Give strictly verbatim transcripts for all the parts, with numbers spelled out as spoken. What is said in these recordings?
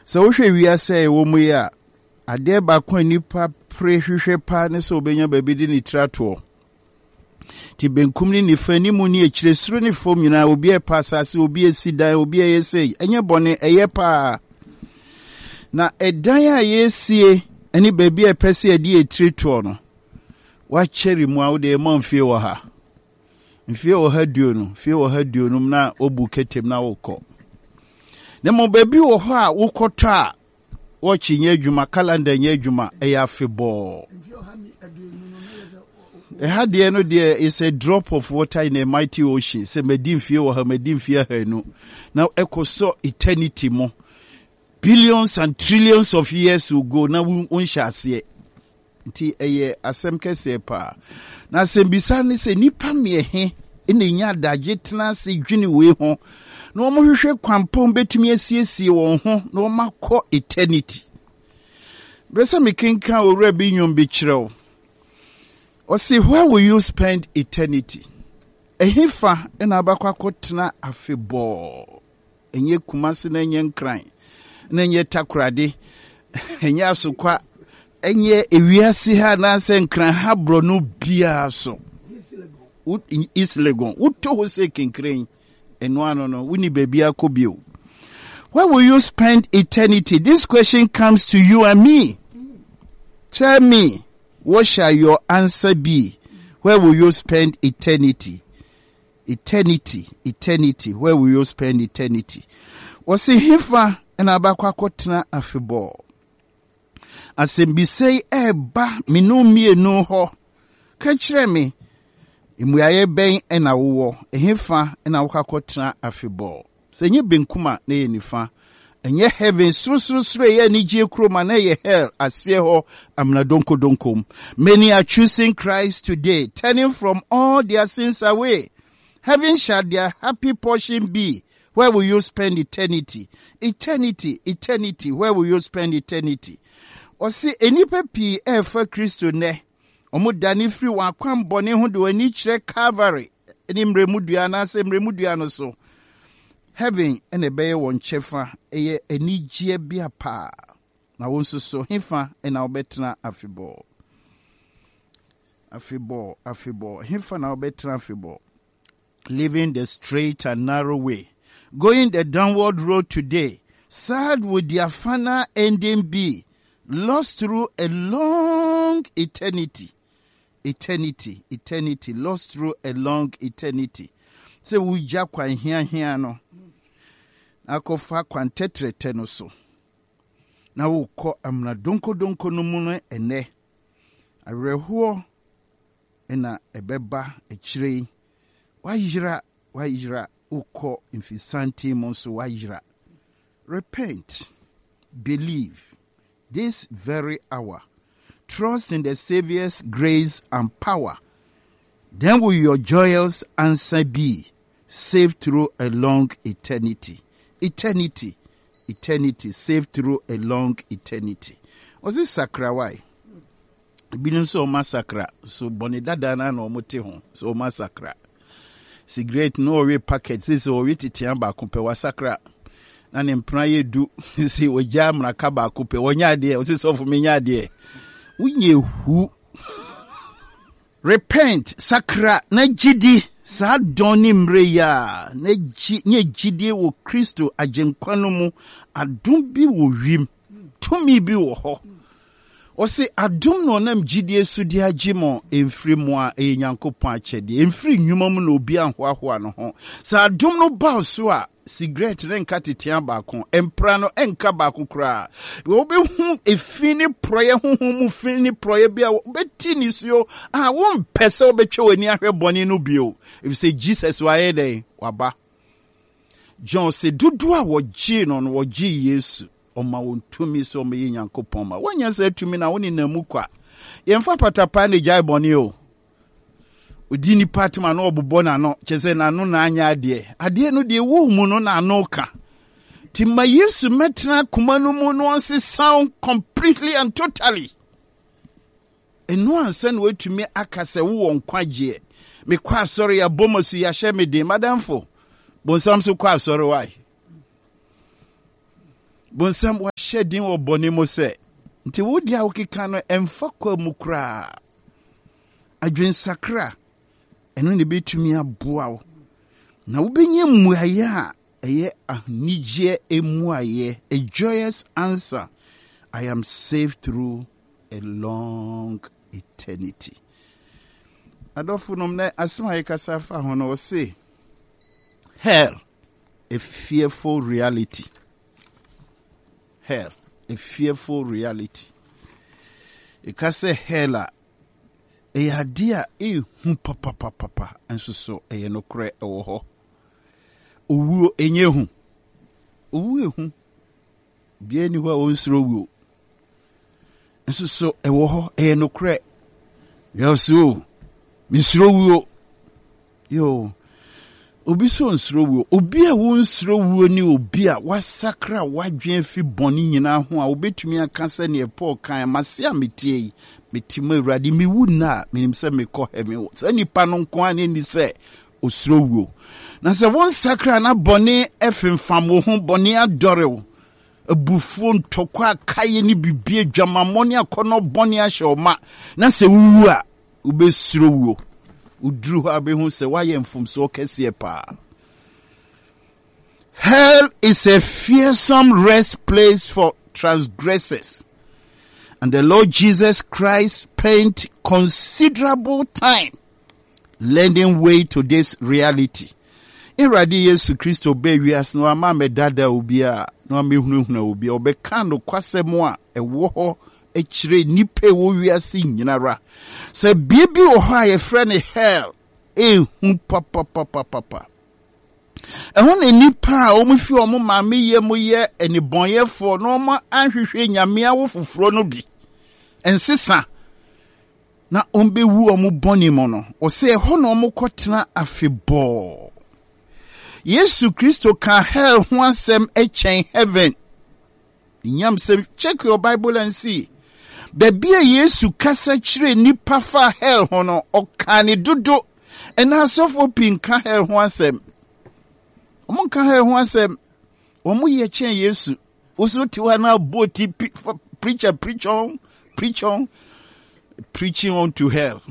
So we we say wo mu ya ade ba kwa nipa pre hwehwe pa ne so obenya baby di ni trato ti benkum ni nifa ni mu ni ekire suru ni fom nyina obi e pa asase obi esidan obi e yesei enye bone eye pa na edan a yesie eni baby e pese e di etreto no wa cheri mu a wo de ma mfie wo ha mfie wo ha duo no mfie wo ha duo no na obu ketem na wokọ na mo baby wo ho a wokọtọ a wo chinye adwuma calendar nye adwuma e ya febo e had the no there is a drop of water in a mighty ocean. Say medim fie wo ha medim fie ha no. Now ekoso eternity mo. Billions and trillions of years will go. Now un shall see. Nti eye asem kese pa. Na asem bisa ni se nipa me he ene nya daje tena se dwene we ho. Na omo hwehwe kwampom betumi asiesie won ho na omakọ eternity. Besa me kenka owura bi nyom bi kirew. Or say, where will you spend eternity? A hifa and abakwa kotna afebo. Enye kumasi na enye nkran. Na enye takurade. Enye asukwa. Enye ewiasi ha na se nkran ha bro no bia so. Is legon. Uto ho se kinkran. Eno ano no. Wini baby akobio. Where will you spend eternity? This question comes to you and me. Tell me. What shall your answer be? Where will you spend eternity? Eternity, eternity. Where will you spend eternity? Wasi hifa ena abakwa kotena afebo. Asembi say eba minu mienu ho. Kachire me. Imuyaye ben ena uwo. Hifa ena wakwa kotena afebo. Senye benkuma neye nifa. Enye heaven sru sru sru ye ni je kroma na ye hell asie ho amna donko donkom. Many are choosing Christ today, turning from all their sins away. Heaven shall their happy portion be. Where will you spend eternity? Eternity, eternity. Where will you spend eternity? Osi enipa pi e fa Kristo ne. Omo dani free wa kwam bone ho de wani kire Calvary. Eni mremudua na se mremudua no so. Heaven and a bay one chefa a enijia bia pa. Na wonso so hifa and our betna afibo. Afibo, afibo. Hifa na betna afibo. Living the straight and narrow way. Going the downward road today. Sad would their final ending be. Lost through a long eternity. Eternity, eternity. Lost through a long eternity. Se wuja kwa hia hia no. Akofa kwantetre teno so. Na wuko amna donko donko no muno ene. Arehuo ena ebeba echire. Wajira, wajira uko infisanti monso wajira. Repent. Believe. This very hour. Trust in the Savior's grace and power. Then will your joyous answer be saved through a long eternity. Eternity. Eternity. Saved through a long eternity. Was this sakra why? Binu so massacre. So bonidada na no mote ho. So massacre. Cigarette no we packet. This o we titiamba kumpe wa sakra. Na ne mpra ye du. Si o jam na kaba kumpe. Wonya de. O si so fu menya de. Unye hu. Repent, sakra, na jidi, sa doni mreya, na jidi wo Kristo ajenkwano mu, adum bi wo wim, tumi bi wo ho. Ose adum no nam jidi esu di ajimo, emfri mwa e nyankopon achedi, emfri nyuma mu no obi anhoahoa no ho. Sa adum no ba so a, cigarette renka titian baako, empra no enka baako kra. Obe hu efini proye hu hu mu fini proye bia obeti ni so ah won pese obetwe wani ahwe boni no bio. If you say Jesus wa yede waba. John say dudu a woji no no woji Yesu. Oma wontumi so me Nyankopon ma. Wanya say tumi na woni namu kwa. Yemfa patapa ne jai boni o. Udini patma no obubo na no chese na no na anya ade ade no de wo mu no na no ka timma Yesu metna kuma no mu no onse sound completely and totally enu ansa no watumi akase wo wonkwaje me kwa sorry ya bomosu ya sheme de madamfo bonsam so kwa sorry why bonsam wa shedding or bonimo se. Nti wo dia okika no emfa kwa mu kra. Adwen sakra. Eno ne betumi aboa wo. Na wo benye muaye a eye ahnije emuaye, a joyous answer. I am saved through a long eternity. Adolfo nomne asema yekasa fa hono say hell, a fearful reality. Hell, a fearful reality. Ekase hell a e adia e hu papa papa papa enso so e no kre e wo ho. Owuo enye hu. Owuo hu. Bia ni ho onsro wuo. Enso so e wo ho e no kre. Yaso misro wuo. Yo. Obi so nsro wuo. Obi a wo nsro wuo ni obi a wasakra wadwen fi boni nyina ho a obetumi aka se ne Paul kan mase a metie yi metima urade mi wu na menim se me kɔ he me wo. Se nipa no nko an ni se osro wuo. Na se won sakra na boni efemfam wo ho boni adore wo. Abufuo ntokwa akaye ni bibie dwamamoni akono boni ahye oma. Na se wuwu a ubesro wuo. Udru ha be hu se waye mfumso kese pa. Hell is a fearsome rest place for transgressors. And the Lord Jesus Christ spent considerable time lending way to this reality. Iradi Yesu Kristo be wias no ama me dada obi a no ama hunhuna obi obeka no kwasemo a ewo ho echire nipe wo wiase nyinara. Se bibi o ha ye friend hell e hu papa papa papa. Ehun nipa a o mu fi o mu ma me ye mu ye eni bonyefo no ma anhwehwe nyame awo foforo no bi. Ensisa na ombe wu o mu boni mo no. O se ho no mu kotena afebo. Yesu Kristo can hell ho asem echen heaven. Nyam se check your Bible and see. Baby Yesu kasa chire nipa fa hell ho no okane dodo. Ena sofo pinka hell ho asem. Omo ka hell ho asem. Omo ye chen Yesu. Oso ti wa na boti preacher preach on, preach on, preaching on to hell.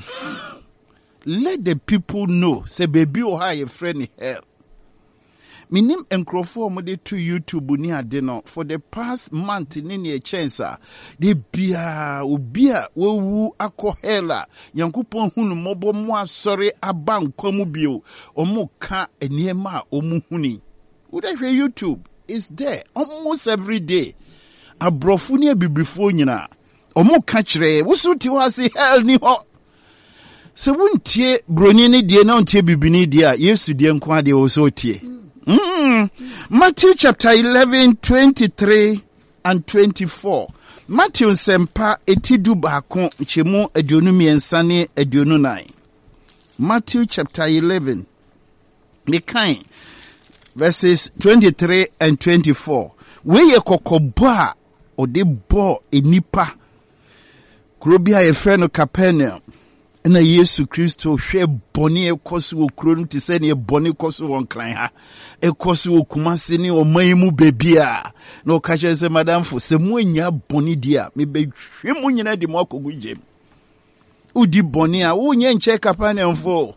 Let the people know say baby o ha your friend hell. Minim enkrofo mo de to YouTube ni ade no for the past month ni ne chance de bia obia wewu akọ hela yankopon hunu mobo mo asori abankwa mu bio omo ka eniema omu huni wo de hwe YouTube is there almost every day abrofu ni abibifo nyina omo ka kire wo so ti ho ase hell ni ho se wontie broni ni die na ontie bibini die a Yesu die nko ade wo so tie. Mm. Matthew chapter eleven, twenty-three and twenty-four. Matthew sempa etidu baako chemu aduonu miensa ne aduonu nine. Matthew chapter eleven. The kind verses twenty-three and twenty-four. Weye kokobo a ode bo enipa. Krobia ye frɛ no Capernaum. Na Yesu Kristo hwe boni ekoso wo kuro no tise ne boni ekoso won kran ha ekoso wo kumase ne o manmu bebia na o ka hye se madam fo se mu anya boni dia me be hwe mu nyina di mo akogu jem udi boni a wo nye nche Capernaum fo.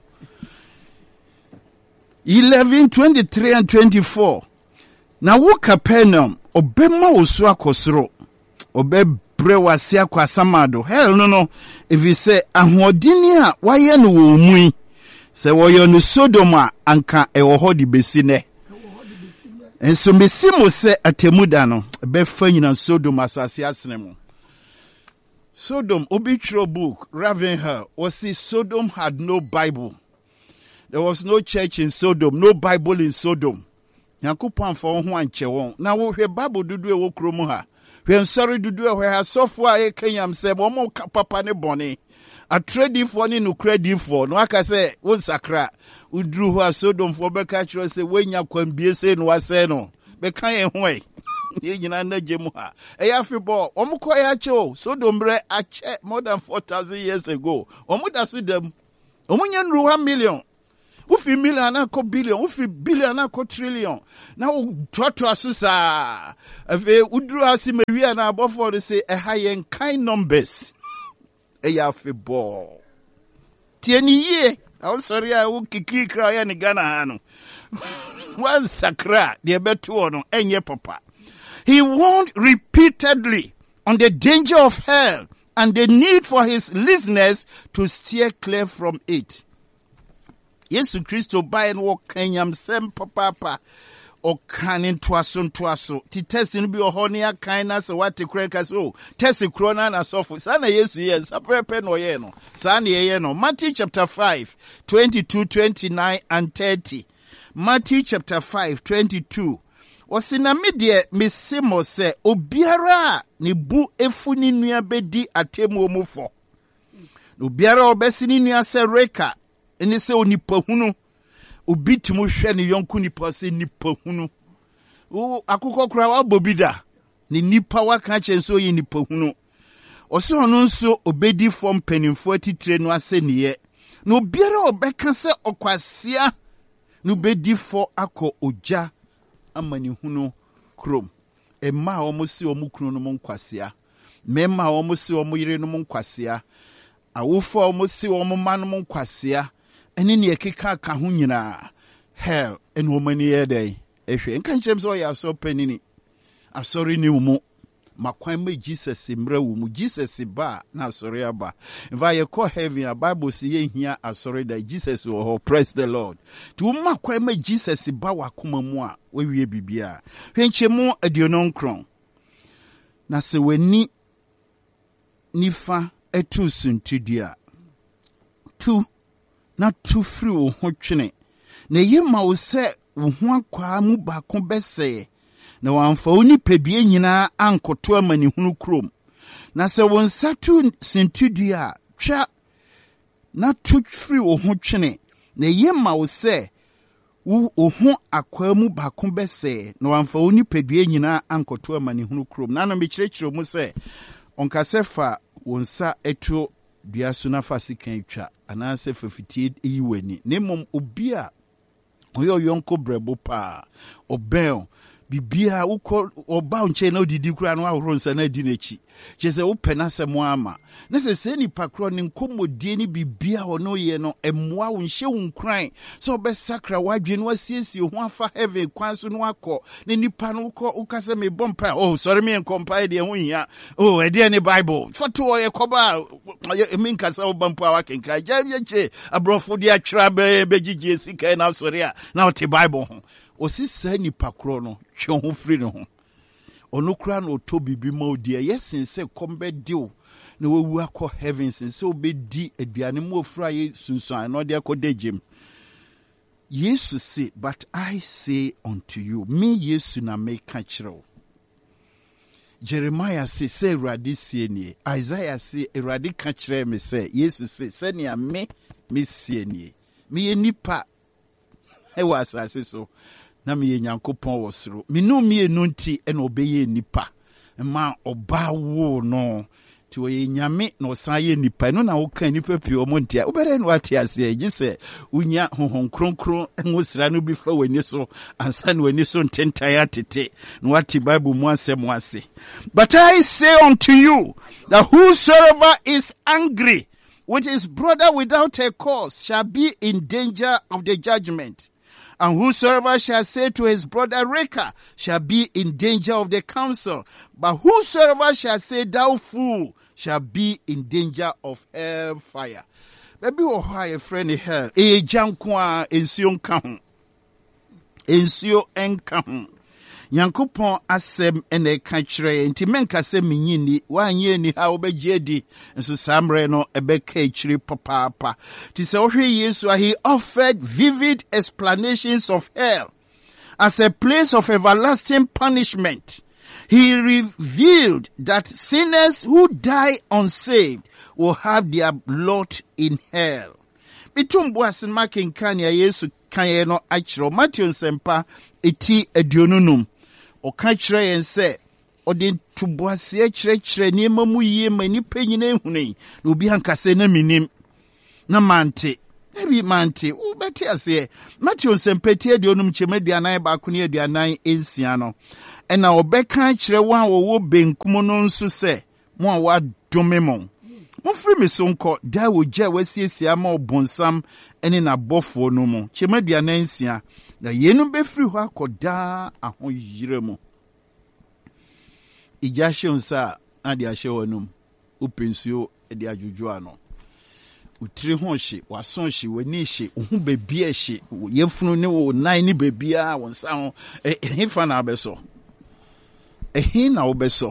eleven, twenty-three and twenty-four. Na wo Capernaum obema wo so akosoro obe brewasi akwa samado hell no no if you say ahodini a waye no wo mu se woyo no Sodoma anka e wo hodi besine enso mesimo se atemuda no be fa nyina Sodoma asase asene mu. Sodom obitro book Ravenhill was see Sodom had no Bible. There was no church in Sodom, no Bible in Sodom. Yakupon for ho anche won na wo hwe Bible dudu e wo kromu ha. When sorry to do where software Kenyam say, Momo papa ne bonny. A trading for ni no credit for. No, I can say, one sacra. We drew her Sodom for Becatcher say, when you can be saying was say no. Becan way. You know, Jemuha. A yafibo, Omokoyacho, Sodom bre a check more than four thousand years ago. Omuda Sudem. Omunyan one million. Ufi million anako billion, ufi billion anako trillion. Now toto asusa. Efe udru asi mewi na abofo de say e high kind numbers. E ya fe ball. Tieni ye. I'm sorry I will kikri cry and Ghana hanu. One sakra de betu ono enye papa. He warned repeatedly on the danger of hell and the need for his listeners to steer clear from it. Yesu Kristo bae no kanyam sem papa o kanin twaso twaso ti test no bi o ne akan na se wate krenka so test krona na sofo sana Yesu ye sapepe no ye no sana ye no. Matthew chapter five twenty-two, twenty-nine and thirty. Matthew chapter five twenty-two. Osina medie mesimo se obiara ne bu efuni nua bedi atemu omufo. Obiara obesi ni nua se reka eni se onipa hunu obi timu hwe ne yonku nipa se nipa hunu. O akukọ kura wa bobida ne nipa waka chenso ye nipa hunu. Ose ono nso obedi fom penimfo atitire no ase niye. Na obiara obeka se okwasea no bedi fo akọ oja amani hunu krom. Emma omo si omo kunu no monkwasea. Memma omo si omo yire no monkwasea. Awofo omo si omo ma no monkwasea. Eni ne ekeka ka ho nyina. Hell en womani ye dey. Ehwe nka nkyerem so ya so panini. Asori ni umu. Makwan me Jesus mra wumu. Jesus ba na asori aba. Infa ye call heaven a Bible si ye hia asori da Jesus wo ho. Praise the Lord. Tu makwan me Jesus ba wakoma mu a we wie bibia. Hwenchemu aduonon kron. Na se wani nifa etu suntudia. Tu na tu free wo ho twene. Na yema wo se wo ho akwa mu ba ko bese. Na wamfa oni pedue nyina ankoto amani hunu krom. Na se won satu sintudua twa na tu free wo ho twene. Na yema wo se wo ho akwa mu ba ko bese. Na wamfa oni pedue nyina ankoto amani hunu krom. Na no me kirekire mu se onkasefa wonsa eto dua so na fasikan twa ananse fafitie yiweni. Nemom obi a oyo yonko brebo pa obel bibia uko oba unche na odidi kura no ahoro nsa na di nechi chese wo penase mo ama na se se ni pakro ni nkomodie ni bibia hono ye no emmoa wo nhye wo nkran so be sakra wadwe no asiesie ho afa heaven kwan so no akọ ne nipa no ko ukase me bompa oh sorry me compile de ho hia oh e de ne Bible foto ye koba me nkasa wo bompa wa kenka jabye che abrofo de atwra be begigye sika na sorry a na wote Bible ho osisa ni pakro no twe ho free no ho onokura no to bibi ma odi yesin se kombe dio na wewu akọ heavens se obedi aduane mu ofura ye sunsun no de akodejem. Jesus say, but I say unto you, me Yesu na me kachiro. Jeremiah say, say Erade sie nie. Isaiah say, Erade kachire me say, Jesus say, senia me me sie nie. Me nipa e was asase so. Na me Nyankopon wo soro. Me no me enu nti e na obeye nipa. Ma oba wo no. Ti wo ye nyame na osan ye nipa. No na wo kan nipa pi o monti a. Obere no ate ase agi se unya honhon kronkron enwosira no bi fa wani so ansa na wani so ntentan atete. No wati Bible mu asem ase. But I say unto you that whosoever is angry with his brother without a cause shall be in danger of the judgment. And whosoever shall say to his brother Reka shall be in danger of the council. But whosoever shall say thou fool shall be in danger of hell fire. Baby wo ha ye friend hell. E janko a ensio nka ho. Ensio enka ho. Nyankopon asem ene ka kire nti menka se menyini wanye ni ha obegye di nso samre no ebeka kire papa ti se ohwe Yesu he offered vivid explanations of hell as a place of everlasting punishment. He revealed that sinners who die unsaved will have their lot in hell. Bitumbo asen makin kanya Yesu kanye no akiro Matthew nsempa eti aduonunum oka kire yen se odin tuboase kire kire ni mamu yie mani panyina ehunei na obi hankase na minim na mante Ebi manti u beti ase Matthew sempeti de onum cheme aduanan ba ko ne aduanan ensia no ena obeka kire wan wo benkum no nso se mo a wa dome mo mo free me so nko da wo gya wasiesia ma obonsam ene na bofo no mo cheme aduanan ensia na yenu be free ho akoda ahoyire mo ija shonsa ade ahye wonum upensuo ede ajuju ano utiri ho hye wason hye wani hye uhu bebia hye yefunu ne wo nan ne bebia wonsa ho ehefa na abeso ehe na obeso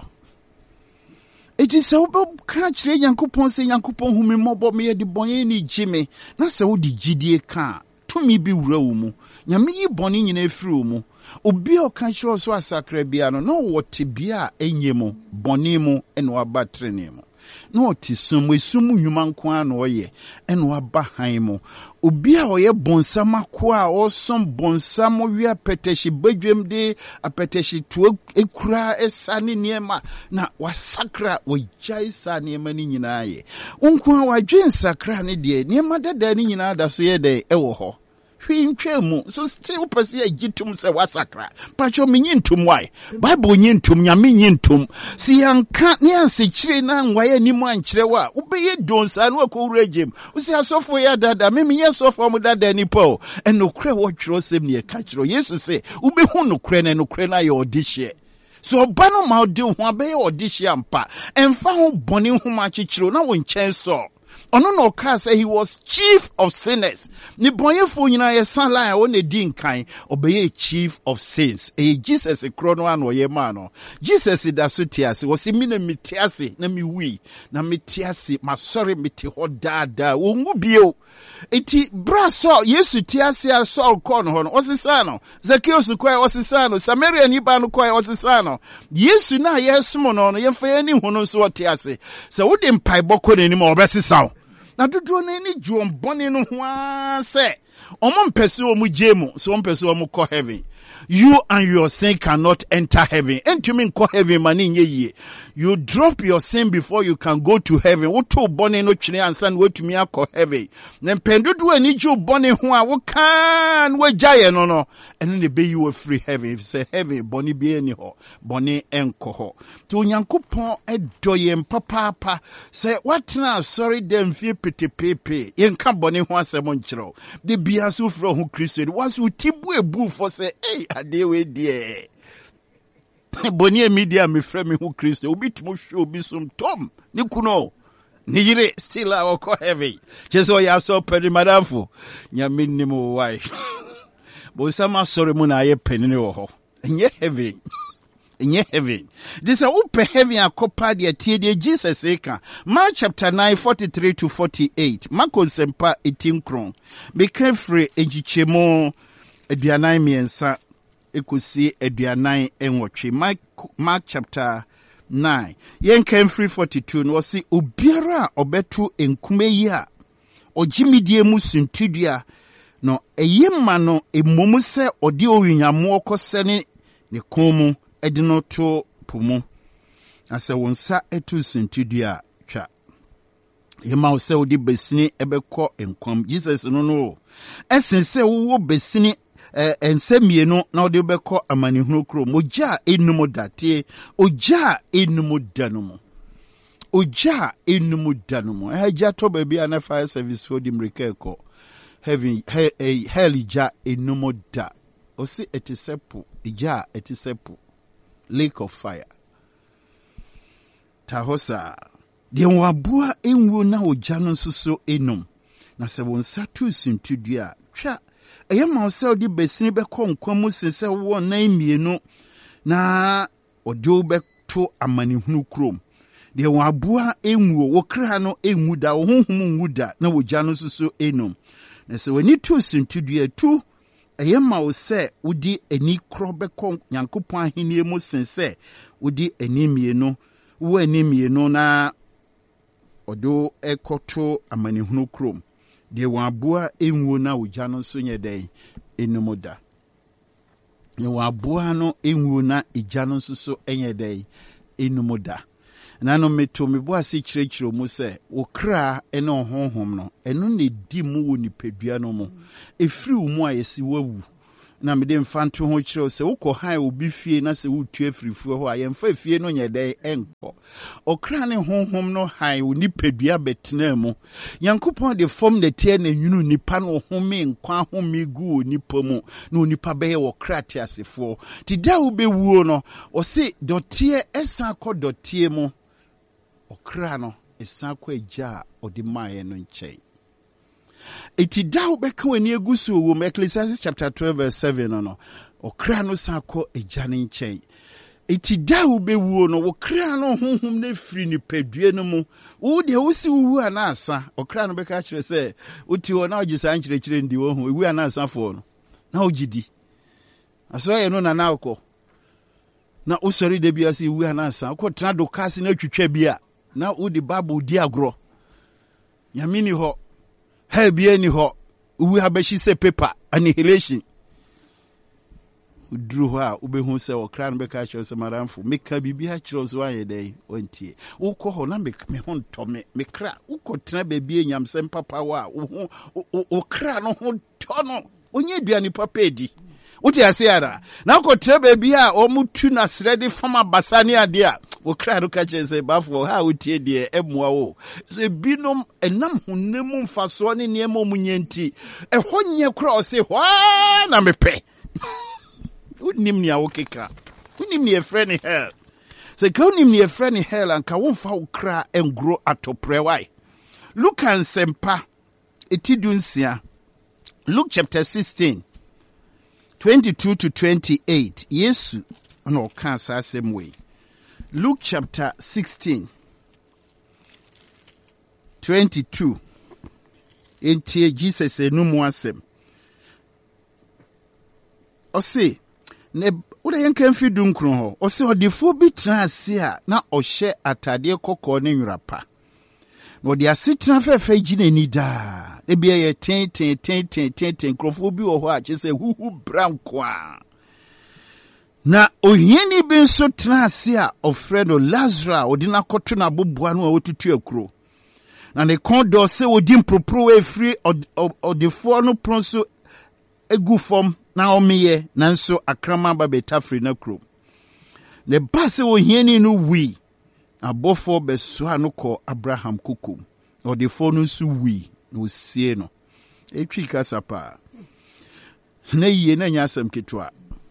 eti se wo ka kire Yankopon se Yankopon humi mobo me ye de bonye ni jime na se wo di gidie ka tumi bi wura wo mu nyame yi bone nyina efiri wo mu obi o ka kire so asakra bia no no wo te bia enye mu bone mu ene wa batrene mu no ti sumu sumu nyuma nko an oye ene wa bahan mu obi a oye bonsam ko a osom bonsam wi apeteshi badwem de apeteshi to ekura esane niema na wasakra wajai sa niema ni nyina ye nko a wadwen sakra ne de niema dada ni nyina da so ye de ewo ho hwintwemu so still pese agitum se wasakra pacho menyintum why bible nyintum nyame nyintum si yanka ne ansekire na nwaye nimu ankire wa ubeye donsa no akoregem usi asofo ya dada meme ye sofo mu dada ni po enokre wo twiro sem ne ka kiro yesu se ubehu nokre na nokre na ye odihye so bano ma odi ho abeye odihye ampa emfa ho bone ho ma kikiro na wo nchen so ono no ka say he was chief of sinners ni bonyefo nyina ye san line wo ne di nkan obeye chief of sins e Jesus krono an oye ma no Jesus da so tiase wo si mi na mitiase na mi wi na mitiase ma sorry miti ho dada wo ngu bio eti bra so Yesu tiase a Saul kon ho no osisa no Zacchaeus kwai osisa no Samaria ni ba no kwai osisa no Yesu na yesumo no no ye fa ani hu no so tiase se wo de mpai bokọ ni ma obesisa na dodo na ni juom bone no ho ase omo mpese omu jemu so mpese omu ko heaven you and your sin cannot enter heaven entumi nko heaven mani nye yie you drop your sin before you can go to heaven wo to bone no twene ansa na wetumi akọ heaven na mpendodo ani ju bone ho a wo kan wo gyaye no no ene ne be you free heaven say heaven bone bi ani ho bone enko ho to Onyankopon edoye mpapapa say watna sorry dem fie petepepe yenka bone ho asem nkyerɛw de bia so fro ho Kristo was utibu ebu for say eh ade we die boni media me frɛ me ho Kristo obi tumo hwe obi som tom ni kuno ni yire still a ko heavy jeso ya so pedi madamfo nyame nim wo wai bo sama sorry mu na ye penini wo ho enye heavy enye heavy this a upe heavy akopa de tie de Jesus eka Mark chapter nine forty-three to forty-eight Marko sempa eighteen kron be free ejichemo aduanan miensa ekusi aduanan enwotwe Mark, Mark chapter nine yen came free forty-two no si obiara obetu enkume yi a ogimidie mu suntudua no eyema no emomu se odi owinyamo okose ne ne komu edino to pumu ase wonsa etu suntudua twa yema wo se odi besini ebekọ enkwam Jesus no no esense wo besini eh ensemienu na odi beko amanihunu kro moja enum date oja enum danumu oja enum danumu eja to baby ana fire service for dimrekeko heaven hell ja enum da osi etisepu ija etisepu lake of fire tahosa de wabua enwo na oja no nsoso enum na se wonsa tu suntudua twa eyema osel di besini be konkwa mu sese wo nan mienu na odo be to amanihunu krom de won aboa enwuo wo kra no enwu da wo honhum nwu da na wogya no suso enum na se wani tu suntudua tu eyema ose wodi ani kro be kon Nyankopon ahenie mu sese wodi ani mienu wo ani mienu na odo ekoto amanihunu krom de wabua enwo na ogya no so nye den enumoda de wabua no enwo na egya no so so enye den enumoda Nano meto me bo ase kyerɛkyerɛ mu sɛ wo kra ene honhom no eno ne di mu wo nipadua no mu efiri wo mu ayesi wawu na me de mfanto ho kyerɛw sɛ wokɔ han obi fie na sɛ wotu afirifuo ho ayemfa fie no nyɛ dɛ enko okra ne honhom no han wo nipadua betena mu Yankopɔn de fom de tie na nwunu nipa no home nkwa home gu nipa mu na nipa bɛyɛ wo kra te asefo ti da wo bewuo no o se dotie esa kɔ dotie mu okra no esa kɔ agya odi maaye no nkyɛn iti daw beka wani egusu wo Ecclesiastes chapter twelve verse seven no no okra no sa kɔ agya ne nkyɛn iti daw bewuo no wo kra no honhom na firi ni padue no mu wo de wo si wu anasa okra no beka kyerɛ sɛ uti wo na ogisa nkyerɛkyerɛ ndi wo hu wu anasa fo no na ogidi aso ye no na na akɔ na usori de bia si wu anasa akɔ tena do kasi na twitwa bia na wo di Bible di agro nyamini ho ha bia ni ho wu habashi se paper annihilation udru ho a ubehu se okra no beka kyerɛ se maramfo meka bibia kyerɛ so ayɛ dɛn ontie wo kɔ ho na me me ho ntɔme me kra wo kɔ tena baabi nyamsɛm papa wa wo wo kra no ho tɔ no onye duane papa edi wote ase ara na kɔ tena baabi a omutu na srede fama basane ade a wo kra no ka kyerɛ se bafo ha wotie de emmoa wo so binom enam honam mfaso ne ne mu nyanti ɛhɔ nyɛ kra o se hwa na mepɛ unim ni awo keka unim ni efre ni hell se ka unim ni efre ni hell anka wonfa wo kra engro atopre wai Luke and sempa etidunsia Luke chapter sixteen twenty-two to twenty-eight Yesu no kan sa same way Luke chapter sixteen twenty-two entie Jesus enum asem o se ne ura yanka mfi dunkron ho o se odifo bi tena ase a na ohye atade kokko ne nwrapa no de ase tena fefe gine ni da e bia ye ten ten ten ten ten ten krofo bi wo ho a che se huhu branko a na ohiani bi nso tena ase a ofre no Lazarus odina koto na boboa no a wotutu akuro na ne kondo se odi mpropro we free odifo no pronso egu fom na omiye nanso akrama ba betafri na krom ne base wo hiani no wi abofo beso anoko Abraham kukum odifo no nso wi no sie no etwi kasapa na yie na nyasam ketwa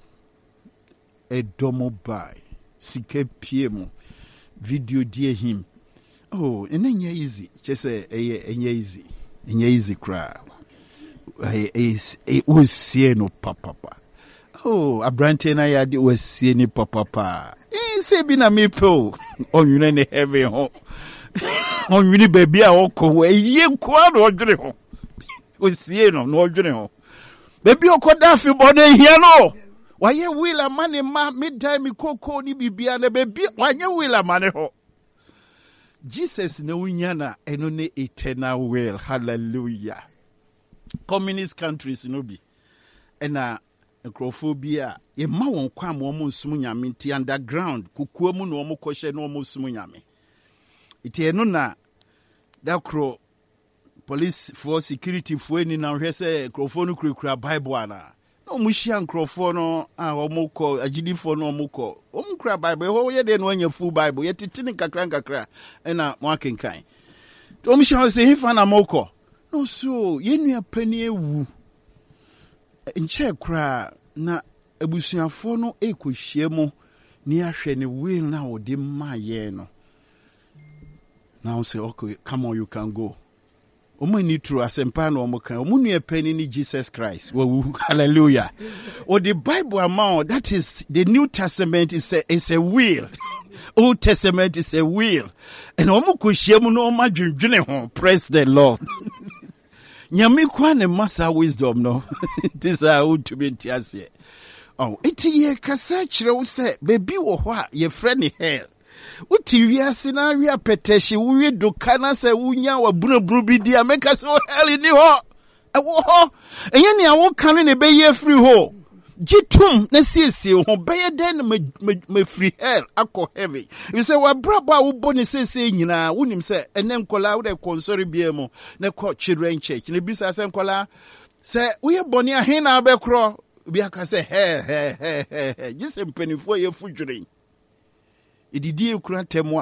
edomo bai sike piemo video die him oh enye easy chese eye enye easy enye easy cry is it was see no papa oh abrante na ya de was see ni papa eh say bi na me po onwune ne heaven ho onwune baby a okọ eye kwa no odwere ho was see no no odwere ho baby okoda fi bode hia no waye wila mane ma midtime koko ni bibia na baby waye wila mane ho Jesus na wunya na eno ne eternal will hallelujah communist countries no bi ena necrophobia ye ma won kwa mo mo nsum nyame nti underground kukuo mu no mo kɔhye no mo nsum nyame iti eno na dakro police for security for ni na hwɛ sɛ necrophone no kurakura bible ana no mo hia necrophone no a mo kɔ agidi for no mo kɔ o mo kura bible ho ye de no anya full bible ye titini kakra kakra ena mo akenkan to mo hia sɛ hifa na mo kɔ no so yenua pani ewu nche kra na abusuafo no ekohie mu ni ahwe ne will na odi maye no now say okay come on you can go omo ni true asempa no omo kan omo nua pani ni Jesus Christ wo hallelujah or the Bible amount that is the New Testament is a is a will Old Testament is a will and omo kohie mu no omo adwendwene ho praise the Lord nyame kwa ne masa wisdom no this are who to be tiase oh iti ye kasa kire wo se bebi wo ho a ye frɛ ne hell uti wiase na wi apetehye wo wi doka na se wunya wa bunabunu bi dia meka se hell ni ho e wo ho enye ne awo kan ne be ye free ho Jitum na siesie ho beye den me me free hell akọ heavy. You say wa brabo a wo boni siesie nyina wonim say ene nkola wo de konsori bia mu na ko children church na bisa say nkola say wo ye boni a he na abekro bia ka say he he he he just mpanifo ye fudwuren. Ididi ekura temo